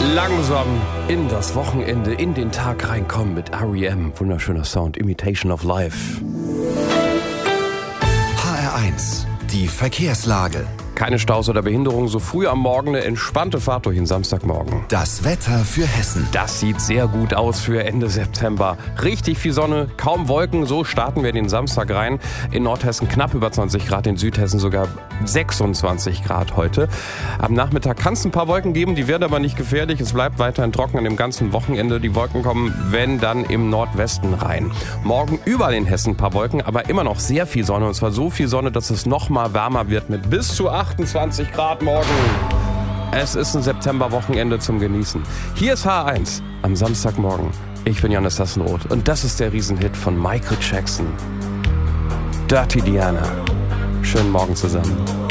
Langsam in das Wochenende, in den Tag reinkommen mit R.E.M. Wunderschöner Sound, Imitation of Life. HR1, die Verkehrslage. Keine Staus oder Behinderungen, so früh am Morgen eine entspannte Fahrt durch den Samstagmorgen. Das Wetter für Hessen. Das sieht sehr gut aus für Ende September. Richtig viel Sonne, kaum Wolken, so starten wir den Samstag rein. In Nordhessen knapp über 20 Grad, in Südhessen sogar 26 Grad heute. Am Nachmittag kann es ein paar Wolken geben, die werden aber nicht gefährlich. Es bleibt weiterhin trocken an dem ganzen Wochenende. Die Wolken kommen, wenn dann im Nordwesten rein. Morgen überall in Hessen ein paar Wolken, aber immer noch sehr viel Sonne. Und zwar so viel Sonne, dass es noch mal wärmer wird mit bis zu 28 Grad morgen. Es ist ein Septemberwochenende zum Genießen. Hier ist HR1 am Samstagmorgen. Ich bin Johannes Sassenroth und das ist der Riesenhit von Michael Jackson. Dirty Diana. Schönen Morgen zusammen.